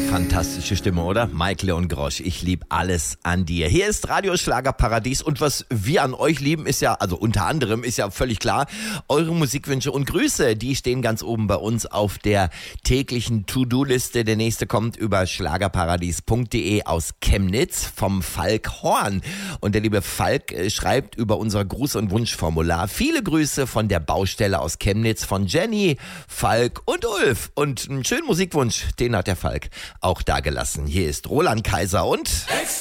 Fantastische Stimme, oder? Mike Leon Grosch, ich liebe alles an dir. Hier ist Radio Schlagerparadies und was wir an euch lieben, ist ja, also unter anderem, ist ja völlig klar, eure Musikwünsche und Grüße, die stehen ganz oben bei uns auf der täglichen To-Do-Liste. Der nächste kommt über schlagerparadies.de aus Chemnitz vom Falk Horn. Und der liebe Falk schreibt über unser Gruß- und Wunschformular: viele Grüße von der Baustelle aus Chemnitz von Jenny, Falk und Ulf. Und einen schönen Musikwunsch, den hat der Falk auch da gelassen. Hier ist Roland Kaiser und